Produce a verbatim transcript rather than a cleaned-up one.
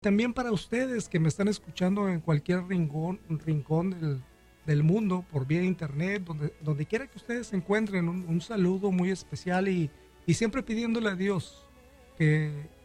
También para ustedes que me están escuchando en cualquier rincón, rincón del, del mundo, por vía internet, donde, donde quiera que ustedes se encuentren, un, un saludo muy especial y, y siempre pidiéndole a Dios que